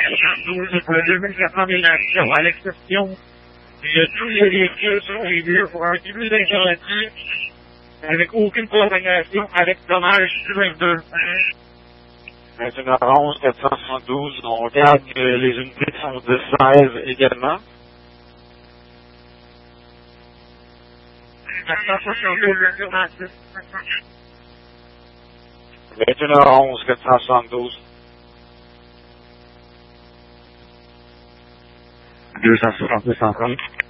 12 pour le 2400 des nations, à l'exception de tous les véhicules sur les lieux pour un début d'informatique, avec aucune propagation, avec dommage sur 22. 21h11, 472, on regarde que les unités sont de 16 également. 472, 21h11, 472. 260, 230.